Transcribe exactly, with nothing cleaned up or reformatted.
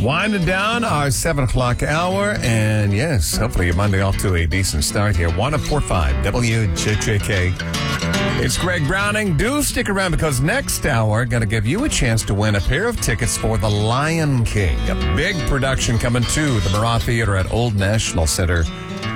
Winding down our seven o'clock hour, and yes, hopefully your Monday off to a decent start here. one oh four point five W J J K. It's Greg Browning. Do stick around because next hour, going to give you a chance to win a pair of tickets for The Lion King. A big production coming to the Murat Theater at Old National Center